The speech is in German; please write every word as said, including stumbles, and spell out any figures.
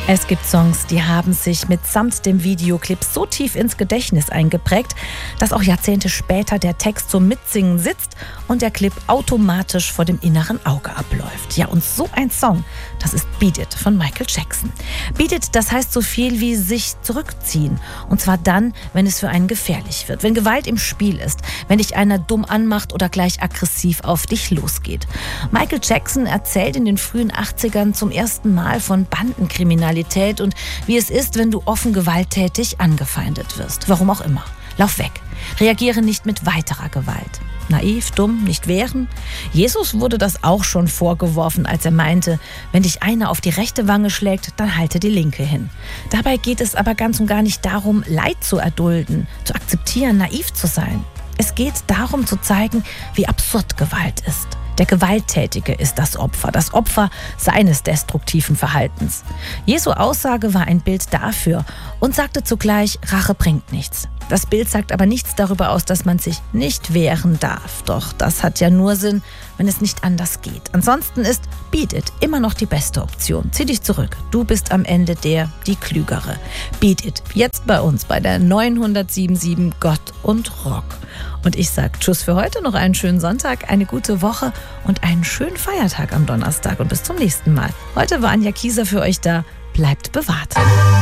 Es gibt Songs, die haben sich mitsamt dem Videoclip so tief ins Gedächtnis eingeprägt, dass auch Jahrzehnte später der Text zum Mitsingen sitzt und der Clip automatisch vor dem inneren Auge abläuft. Ja, und so ein Song, das ist Beat It von Michael Jackson. Beat It, das heißt so viel wie sich zurückziehen. Und zwar dann, wenn es für einen gefährlich wird, wenn Gewalt im Spiel ist, wenn dich einer dumm anmacht oder gleich aggressiv auf dich losgeht. Michael Jackson erzählt in den frühen achtzigern zum ersten Mal von Bandenkriminalität und wie es ist, wenn du offen gewalttätig angefeindet wirst. Warum auch immer. Lauf weg. Reagiere nicht mit weiterer Gewalt. Naiv, dumm, nicht wehren? Jesus wurde das auch schon vorgeworfen, als er meinte, wenn dich einer auf die rechte Wange schlägt, dann halte die linke hin. Dabei geht es aber ganz und gar nicht darum, Leid zu erdulden, zu akzeptieren, naiv zu sein. Es geht darum zu zeigen, wie absurd Gewalt ist. Der Gewalttätige ist das Opfer, das Opfer seines destruktiven Verhaltens. Jesu Aussage war ein Bild dafür und sagte zugleich, Rache bringt nichts. Das Bild sagt aber nichts darüber aus, dass man sich nicht wehren darf. Doch das hat ja nur Sinn, wenn es nicht anders geht. Ansonsten ist Beat It immer noch die beste Option. Zieh dich zurück. Du bist am Ende der, die Klügere. Beat It. Jetzt bei uns bei der neunhundertsiebenundsiebzig Gott und Rock. Und ich sag Tschüss für heute, noch einen schönen Sonntag, eine gute Woche und einen schönen Feiertag am Donnerstag und bis zum nächsten Mal. Heute war Anja Kieser für euch da. Bleibt bewahrt.